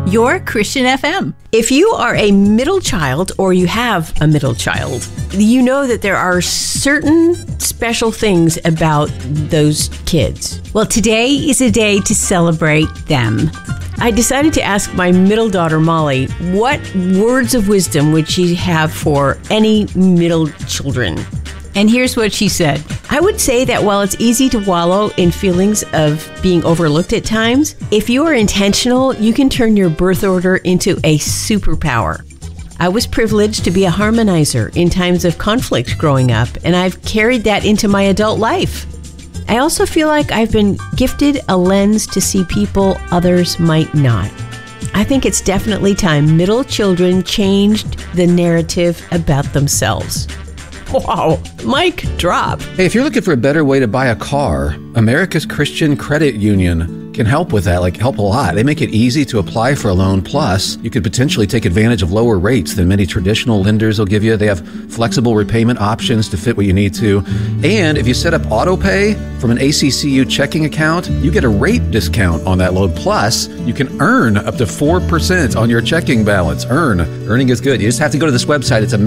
your Christian FM. If you are a middle child or you have a middle child, you know that there are certain special things about those kids. Well, today is a day to celebrate them. I decided to ask my middle daughter, Molly, what words of wisdom would she have for any middle children? And here's what she said. I would say that while it's easy to wallow in feelings of being overlooked at times, if you are intentional, you can turn your birth order into a superpower. I was privileged to be a harmonizer in times of conflict growing up, and I've carried that into my adult life. I also feel like I've been gifted a lens to see people others might not. I think it's definitely time middle children changed the narrative about themselves. Wow, mic drop. Hey, if you're looking for a better way to buy a car, America's Christian Credit Union can help with that, help a lot. They make it easy to apply for a loan. Plus, you could potentially take advantage of lower rates than many traditional lenders will give you. They have flexible repayment options to fit what you need to. And if you set up auto pay from an ACCU checking account, you get a rate discount on that loan. Plus, you can earn up to 4% on your checking balance. Earning is good. You just have to go to this website. It's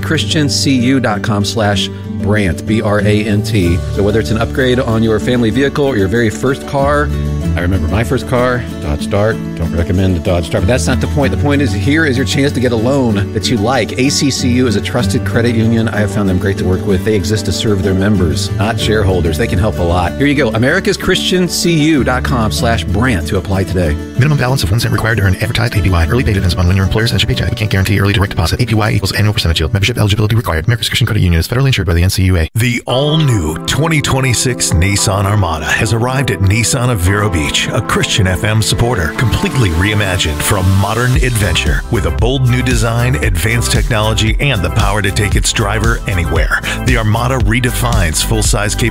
americaschristiancu.com/Brant, B-R-A-N-T. So whether it's an upgrade on your family vehicle or your very first car, I remember my first car, Dodge Dart. Don't recommend the Dodge Dart, but that's not the point. The point is, here is your chance to get a loan that you like. ACCU is a trusted credit union. I have found them great to work with. They exist to serve their members, not shareholders. They can help a lot. Here you go, americaschristiancu.com/Brant to apply today. Minimum balance of 1 cent required to earn advertised APY. Early pay depends upon when your employer sends your paycheck. We can't guarantee early direct deposit. APY equals annual percentage yield. Membership eligibility required. America's Christian Credit Union is federally insured by the NCUA. The all-new 2026 Nissan Armada has arrived at Nissan of Vero Beach, a Christian FM supporter, completely reimagined for a modern adventure with a bold new design, advanced technology, and the power to take its driver anywhere. The Armada redefines full-size capability